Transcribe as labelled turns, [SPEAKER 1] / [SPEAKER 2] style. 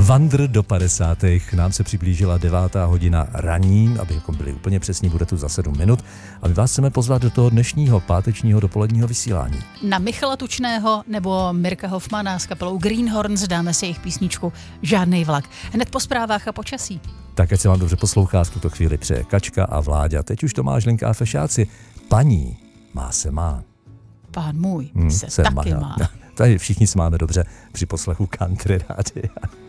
[SPEAKER 1] Vandr do 50. Nám se přiblížila 9. hodina ranní, abychom byli úplně přesní, bude tu za 7 minut. A my vás chceme pozvat do toho dnešního pátečního dopoledního vysílání.
[SPEAKER 2] Na Michala Tučného nebo Mirka Hoffmana s kapelou Greenhorns dáme si jejich písničku Žádnej vlak. Hned po zprávách a počasí.
[SPEAKER 1] Tak ať se vám dobře poslouchá, v tuto chvíli přeje Kačka a Vláďa. Teď už Tomáš, Linka a Fešáci. Paní má se má.
[SPEAKER 2] Pán můj se taky má.
[SPEAKER 1] Tady všichni se máme dobře při poslechu Country Rádia.